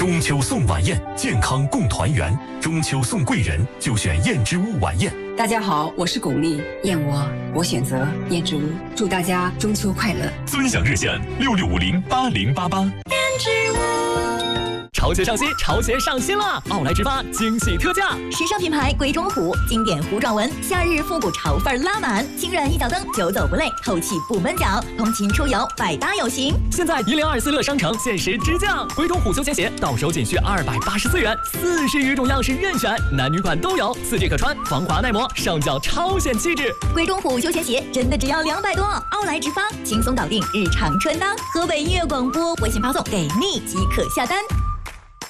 中秋送晚宴，健康共团圆。中秋送贵人，就选燕之屋晚宴。 大家好，我是巩俐，燕窝我选择燕之屋。祝大家中秋快乐！ 尊享热线66508088。 燕之屋。潮鞋上新，潮鞋上新了！奥莱直发惊喜特价， 时尚品牌鬼冢虎经典糊状纹，夏日复古潮范拉满，轻软一脚蹬，久走不累，透气不闷脚，通勤出游百搭有型。 现在1024乐商城限时直降，鬼冢虎休闲鞋到手仅需284元，40余种样式任选，男女款都有，4G 可穿，防滑耐磨，上脚超显气质。 鬼冢虎休闲鞋真的只要200多，奥莱直发轻松搞定日常穿搭。河北音乐广播微信发送给你即可下单。